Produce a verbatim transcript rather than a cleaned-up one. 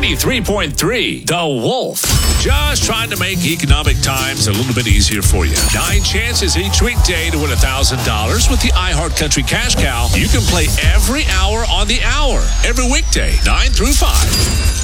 ninety-three point three The Wolf. Just trying to make economic times a little bit easier for you. Nine chances each weekday to win one thousand dollars with the iHeartCountry Cash Cow. You can play every hour on the hour, every weekday, nine through five.